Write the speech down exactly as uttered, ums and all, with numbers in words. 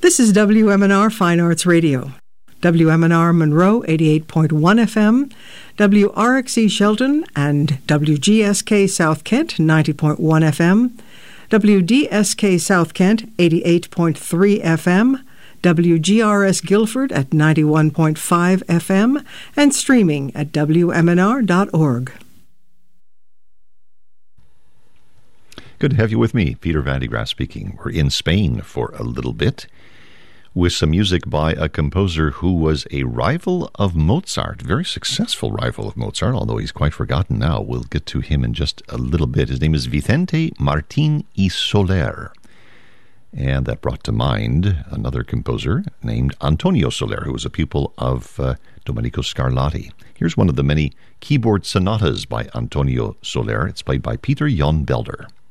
This is W M N R Fine Arts Radio. W M N R Monroe, eighty-eight point one F M, W R X E Shelton and W G S K South Kent, ninety point one F M, W D S K South Kent, eighty-eight point three F M, W G R S Guilford at ninety-one point five F M, and streaming at W M N R dot org. Good to have you with me, Peter Van de Graaf speaking. We're in Spain for a little bit with some music by a composer who was a rival of Mozart, very successful rival of Mozart, although he's quite forgotten now. We'll get to him in just a little bit. His name is Vicente Martín y Soler. And that brought to mind another composer named Antonio Soler, who was a pupil of uh, Domenico Scarlatti. Here's one of the many keyboard sonatas by Antonio Soler. It's played by Peter Jan Belder.